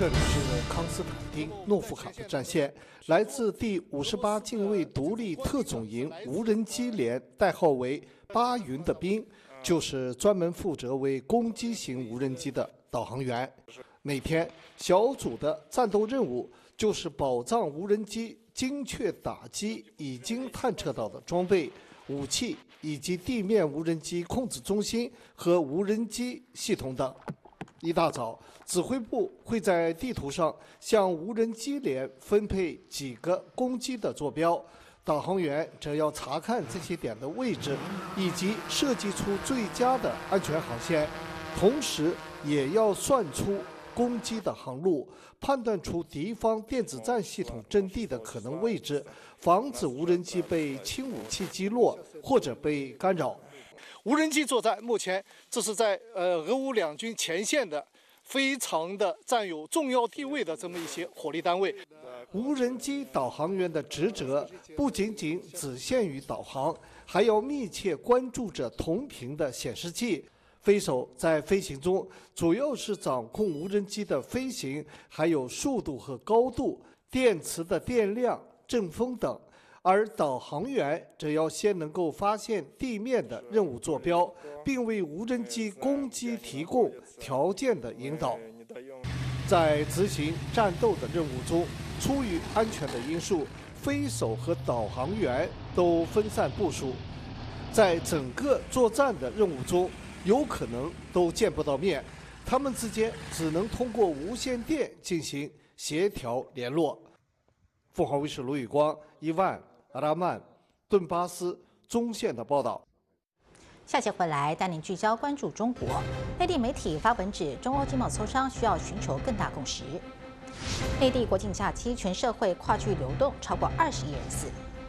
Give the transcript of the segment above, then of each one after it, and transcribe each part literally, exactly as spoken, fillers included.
这里是康斯坦丁诺夫卡的战线，来自第五十八近卫独立特种营无人机连，代号为巴云的兵，就是专门负责为攻击型无人机的导航员。每天小组的战斗任务就是保障无人机精确打击已经探测到的装备、武器以及地面无人机控制中心和无人机系统等。一大早，指挥部会在地图上向无人机连分配几个攻击的坐标，导航员则要查看这些点的位置，以及设计出最佳的安全航线，同时也要算出攻击的航路，判断出敌方电子战系统阵地的可能位置，防止无人机被轻武器击落或者被干扰。无人机作战，目前这是在呃俄乌两军前线的非常的占有重要地位的这么一些火力单位。无人机导航员的职责不仅仅只限于导航，还要密切关注着同频的显示器。飞手在飞行中主要是掌控无人机的飞行，还有速度和高度、电池的电量、阵风等。而导航员则要先能够发现地面的任务坐标，并为无人机攻击提供条件的引导。在执行战斗的任务中，出于安全的因素，飞手和导航员都分散部署，在整个作战的任务中，有可能都见不到面，他们之间只能通过无线电进行协调联络。凤凰卫视卢宇光、伊万、阿拉曼、顿巴斯、中线的报道。 下节回来带您聚焦关注中国。内地媒体发文指，中欧经贸磋商需要寻求更大共识。内地国庆假期，全社会跨区流动超过二十亿人次。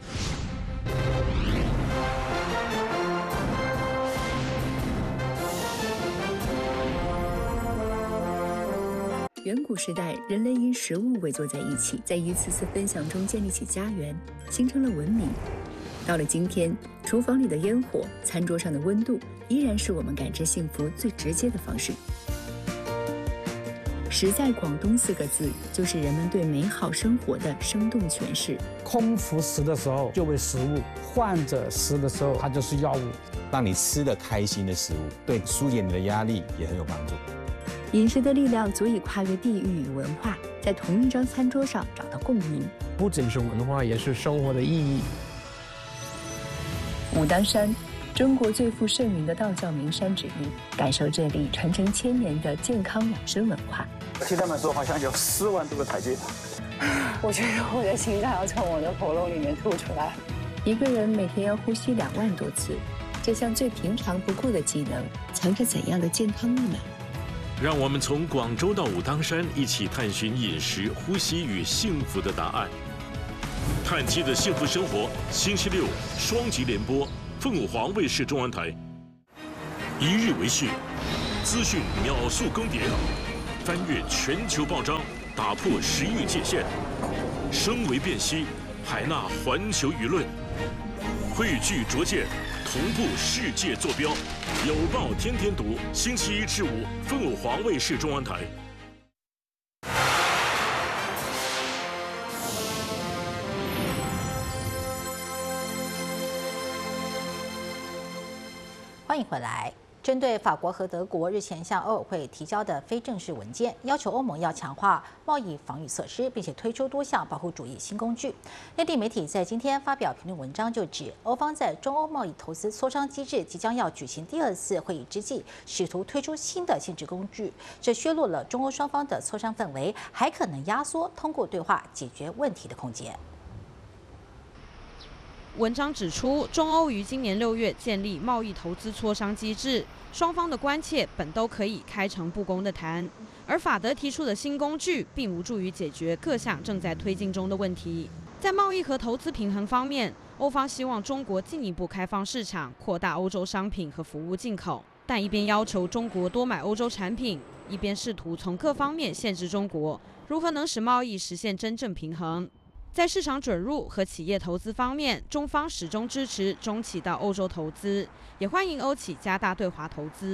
远古时代，人类因食物围坐在一起，在一次次分享中建立起家园，形成了文明。到了今天，厨房里的烟火，餐桌上的温度，依然是我们感知幸福最直接的方式。食在广东四个字，就是人们对美好生活的生动诠释。 空腹食的时候就为食物，患者食的时候它就是药物。 让你吃得开心的食物，对疏解你的压力也很有帮助。 饮食的力量足以跨越地域与文化，在同一张餐桌上找到共鸣。 不仅是文化，也是生活的意义。 武当山，中国最负盛名的道教名山之一，感受这里传承千年的健康养生文化。 听他们说，好像有四万多个台阶。 我觉得我的心脏要从我的喉咙里面吐出来。 一个人每天要呼吸两万多次，这项最平常不过的技能，藏着怎样的健康密码？ 让我们从广州到武当山，一起探寻饮食、呼吸与幸福的答案。碳基的幸福生活，星期六双集联播，凤凰卫视中文台。一日为序，资讯秒速更迭，翻越全球报章，打破时域界限，声为辨析，海纳环球舆论，汇聚拙见，同步世界坐标。有报天天读，星期一至五，凤凰卫视中文台。 欢迎回来。针对法国和德国日前向欧委会提交的非正式文件，要求欧盟要强化贸易防御措施，并且推出多项保护主义新工具。内地媒体在今天发表评论文章，就指欧方在中欧贸易投资磋商机制即将要举行第二次会议之际，试图推出新的限制工具，这削弱了中欧双方的磋商氛围，还可能压缩通过对话解决问题的空间。 文章指出，中欧于今年六月建立贸易投资磋商机制，双方的关切本都可以开诚布公地谈。而法德提出的新工具，并无助于解决各项正在推进中的问题。在贸易和投资平衡方面，欧方希望中国进一步开放市场，扩大欧洲商品和服务进口，但一边要求中国多买欧洲产品，一边试图从各方面限制中国，如何能使贸易实现真正平衡？在市场准入和企业投资方面，中方始终支持中企到欧洲投资，也欢迎欧企加大对华投资。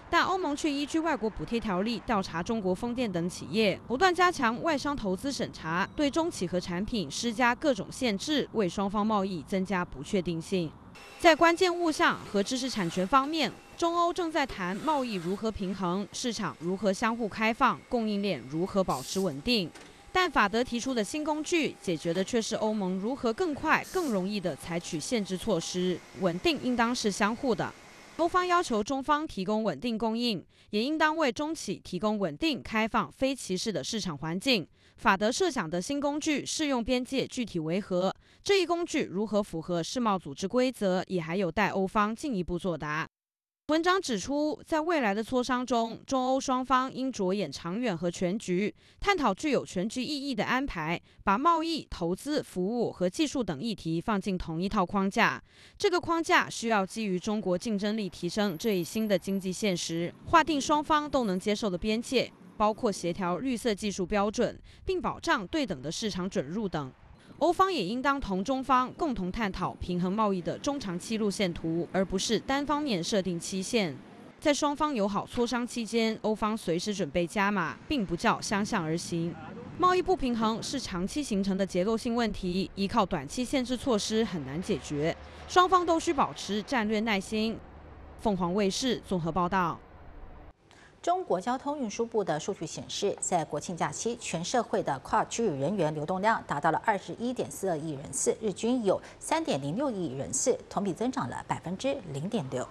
但欧盟却依据外国补贴条例调查中国风电等企业，不断加强外商投资审查，对中企和产品施加各种限制，为双方贸易增加不确定性。在关键物项和知识产权方面，中欧正在谈贸易如何平衡，市场如何相互开放，供应链如何保持稳定。但法德提出的新工具，解决的却是欧盟如何更快、更容易地采取限制措施。稳定应当是相互的。欧方要求中方提供稳定供应，也应当为中企提供稳定、开放、非歧视的市场环境。法德设想的新工具适用边界具体为何？这一工具如何符合世贸组织规则，也还有待欧方进一步作答。文章指出，在未来的磋商中，中欧双方应着眼长远和全局，探讨具有全局意义的安排，把贸易、投资、服务和技术等议题放进同一套框架。这个框架需要基于中国竞争力提升这一新的经济现实，划定双方都能接受的边界，包括协调绿色技术标准，并保障对等的市场准入等。欧方也应当同中方共同探讨平衡贸易的中长期路线图，而不是单方面设定期限。在双方友好磋商期间，欧方随时准备加码，并不叫相向而行。贸易不平衡是长期形成的结构性问题，依靠短期限制措施很难解决，双方都需保持战略耐心。凤凰卫视综合报道。 中国交通运输部的数据显示，在国庆假期，全社会的跨区域人员流动量达到了二十一点四二亿人次，日均有三点零六亿人次，同比增长了百分之零点六。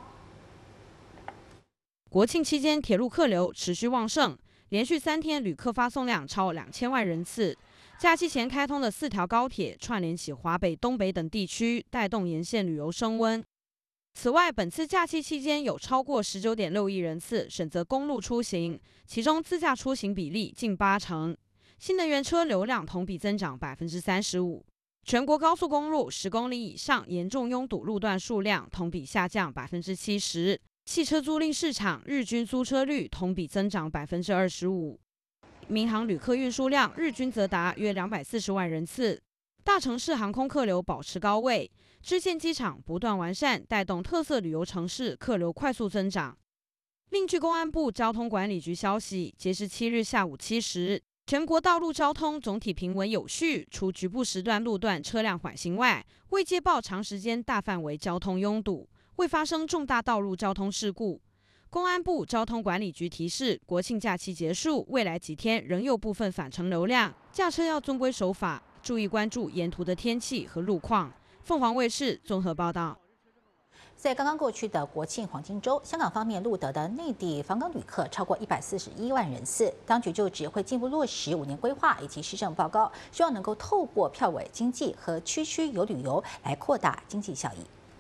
国庆期间，铁路客流持续旺盛，连续三天旅客发送量超两千万人次。假期前开通的四条高铁串联起华北、东北等地区，带动沿线旅游升温。此外，本次假期期间有超过十九点六亿人次选择公路出行，其中自驾出行比例近八成。新能源车流量同比增长百分之三十五。全国高速公路十公里以上严重拥堵路段数量同比下降百分之七十。汽车租赁市场日均租车率同比增长百分之二十五。民航旅客运输量日均则达约两百四十万人次。大城市航空客流保持高位。支线机场不断完善，带动特色旅游城市客流快速增长。另据公安部交通管理局消息，截至七日下午七时，全国道路交通总体平稳有序，除局部时段路段车辆缓行外，未接报长时间大范围交通拥堵，未发生重大道路交通事故。公安部交通管理局提示，国庆假期结束，未来几天仍有部分返程流量，驾车要遵规守法，注意关注沿途的天气和路况。凤凰卫视综合报道。 在刚刚过去的国庆黄金周，香港方面录得的内地访港旅客超过一百四十一万人次。当局就只会进一步落实五年规划以及施政报告，希望能够透过票委经济和区区游旅游来扩大经济效益。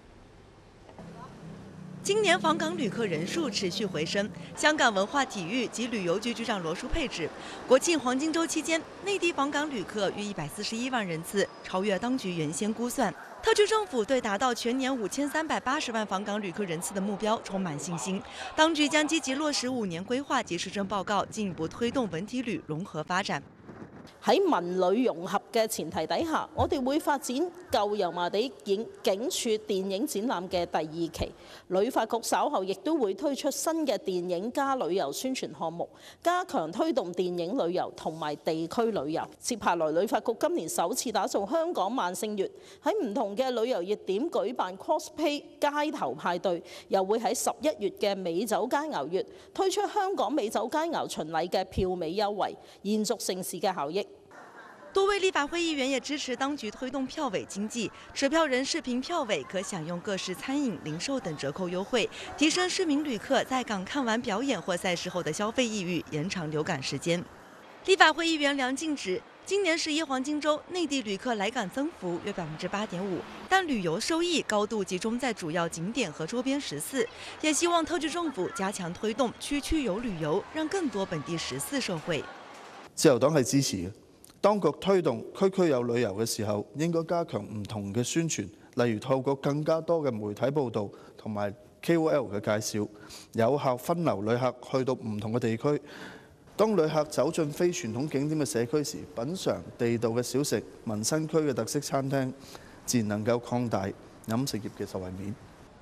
今年访港旅客人数持续回升。香港文化体育及旅游局局长罗淑佩指，国庆黄金周期间，内地访港旅客约一百四十一万人次，超越当局原先估算。特区政府对达到全年五千三百八十万访港旅客人次的目標充滿信心，當局將積極落實五年規劃及施政報告，進一步推動文體旅融合發展。 喺文旅融合嘅前提底下，我哋會發展舊油麻地影警署電影展覽嘅第二期。旅發局稍後亦都會推出新嘅電影加旅遊宣傳項目，加強推動電影旅遊同埋地區旅遊。接下來，旅發局今年首次打造香港萬聖月，喺唔同嘅旅遊熱點舉辦 cosplay 街頭派對，又會喺十一月嘅美酒佳肴月推出香港美酒佳肴巡禮嘅票尾優惠，延續盛事嘅效益。 多位立法會議員也支持當局推動票委經濟，持票人視頻票委可享用各式餐飲、零售等折扣優惠，提升市民旅客在港看完表演或賽事後的消費意欲，延長留港時間。立法會議員梁靜指，今年十一黃金週內地旅客來港增幅約百分之八點五，但旅遊收益高度集中在主要景點和周邊十四，也希望特區政府加強推動區區遊旅遊，讓更多本地十四受惠。 自由黨係支持嘅。當局推動區區有旅遊嘅時候，應該加強唔同嘅宣傳，例如透過更加多嘅媒體報導同埋 K O L 嘅介紹，有效分流旅客去到唔同嘅地區。當旅客走進非傳統景點嘅社區時，品嚐地道嘅小食、民生區嘅特色餐廳，自然能夠擴大飲食業嘅受惠面。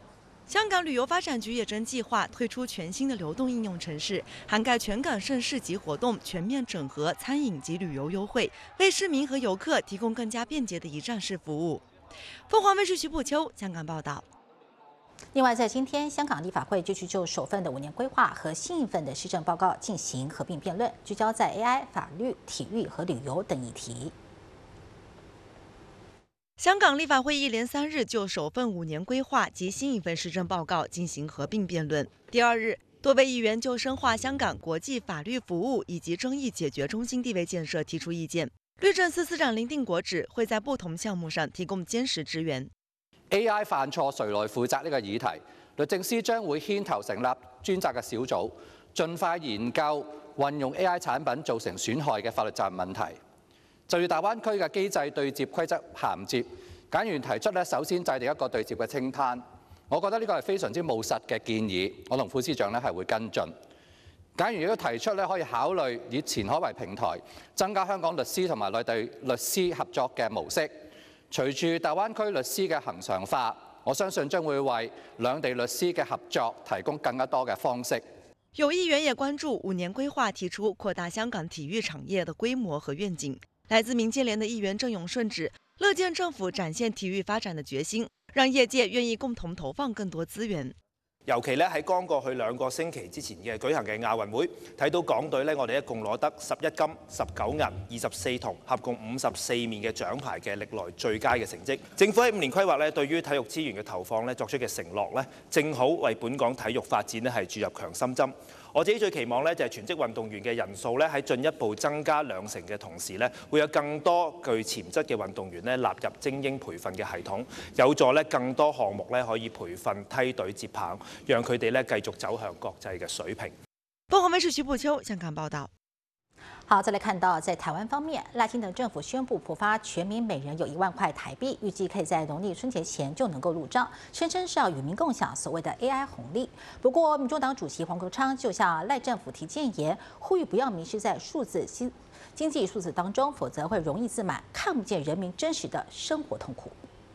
香港旅游发展局也正计划推出全新的流动应用程式，涵盖全港盛事及活动，全面整合餐饮及旅游优惠，为市民和游客提供更加便捷的一站式服务。凤凰卫视徐步秋香港报道。 另外，在今天，香港立法会继续就首份的五年规划和新一份的施政报告进行合并辩论，聚焦在 A I、法律、体育和旅游等议题。 香港立法会一连三日就首份五年规划及新一份施政报告进行合并辩论。第二日，多位议员就深化香港国际法律服务以及争议解决中心地位建设提出意見。律政司司長林定國指，會在不同項目上提供堅實支援。 A I 犯錯誰來負責呢個議題，律政司將會牽頭成立專責嘅小組，盡快研究運用 A I 產品造成損害嘅法律責任問題。就住大灣區嘅機制對接規則銜接，簡員提出咧，首先制定一個對接嘅清單。我覺得呢個係非常之務實嘅建議，我同副司長咧係會跟進。簡員亦都提出咧，可以考慮以前海為平台，增加香港律師同埋內地律師合作嘅模式。隨住大灣區律師嘅恆常化，我相信將會為兩地律師嘅合作提供更加多嘅方式。 有議員也關注五年規劃提出擴大香港體育產業的規模和願景。來自民建聯的議員鄭永順指，樂見政府展現體育發展的決心，讓業界願意共同投放更多資源。 尤其咧喺剛過去兩個星期之前嘅舉行嘅亞運會，睇到港隊咧，我哋一共攞得十一金、十九銀、二十四銅，合共五十四面嘅獎牌嘅歷來最佳嘅成績。政府喺五年規劃咧，對於體育資源嘅投放咧作出嘅承諾咧，正好為本港體育發展咧係注入強心針。我自己最期望咧就係全職運動員嘅人數咧喺進一步增加兩成嘅同時咧，會有更多具潛質嘅運動員咧納入精英培訓嘅系統，有助咧更多項目咧可以培訓梯隊接棒，讓佢哋咧繼續走向國際嘅水平。 鳳凰衛視徐步秋香港報道。 好，再來看到在台灣方面，賴清德政府宣布普發全民每人有一萬塊台幣，預計可以在農曆春節前就能夠入賬，聲稱是要與民共享所謂的 A I 紅利。不過，民眾黨主席黃國昌就向賴政府提建言，呼籲不要迷失在數字經經濟數字當中，否則會容易自滿，看不見人民真實的生活痛苦。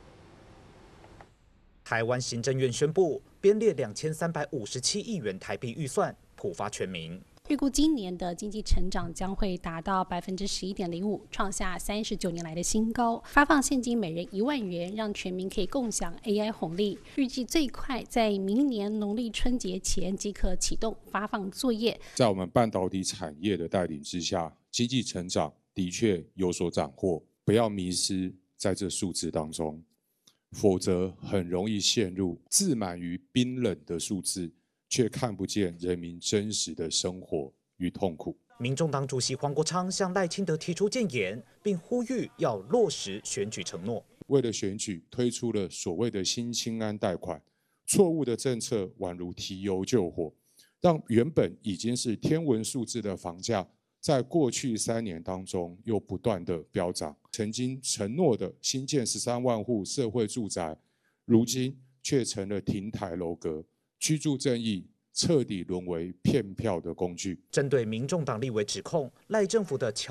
台灣行政院宣布編列兩千三百五十七億元台幣預算，普發全民。 預估今年的經濟成長將會達到百分之十一點零五，創下三十九年來的新高。發放現金每人一萬元，讓全民可以共享 A I 紅利。預計最快在明年農曆春節前即可啟動發放作業。 在我們半導體產業的帶領之下，經濟成長的確有所斬獲，不要迷失在這數字當中，否則很容易陷入自滿於冰冷的數字，卻看不見人民真實的生活與痛苦。 民眾黨主席黃國昌向賴清德提出建言，並呼籲要落實選舉承諾。 為了選舉，推出了所謂的新青安貸款，錯誤的政策宛如提油救火，讓原本已經是天文數字的房價，在過去三年當中又不斷的飆漲。曾經承諾的新建十三萬戶社會住宅，如今卻成了亭台樓閣。居住正義徹底淪為騙票的工具。 針對民眾黨立委指控賴政府的